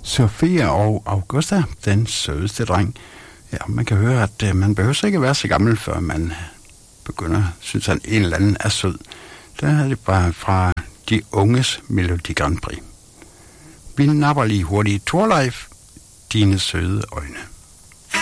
Sofia og Augusta, den sødeste dreng. Ja, man kan høre, at man behøver ikke være så gammel, før man begynder at synes, at en eller anden er sød. Der er det bare fra de unges Melodi Grand Prix. Vi napper lige hurtigt Torleif, dine søde øjne.